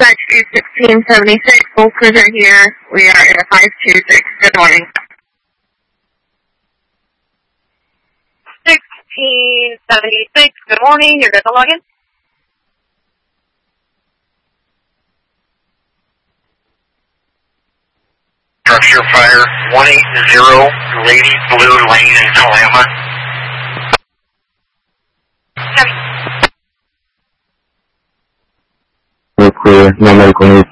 Dispatch 1676, full cruiser here. We are in a 526. Good morning. 1676, good morning. You're good to log in? Structure fire 180 Lady Blue Lane in Kalama. We're clear. No medical needs.